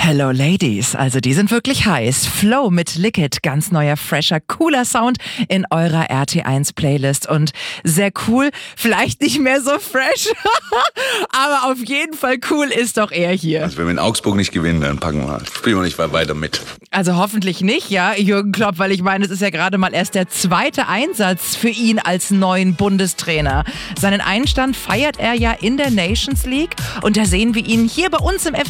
Hello Ladies, also die sind wirklich heiß. Flow mit Lick It, ganz neuer, fresher, cooler Sound in eurer RT1 Playlist und sehr cool, vielleicht nicht mehr so fresh, aber auf jeden Fall cool ist doch er hier. Also wenn wir in Augsburg nicht gewinnen, dann spielen wir nicht weiter mit. Also hoffentlich nicht, ja, Jürgen Klopp, weil ich meine, es ist ja gerade mal erst der zweite Einsatz für ihn als neuen Bundestrainer. Seinen Einstand feiert er ja in der Nations League und da sehen wir ihn hier bei uns im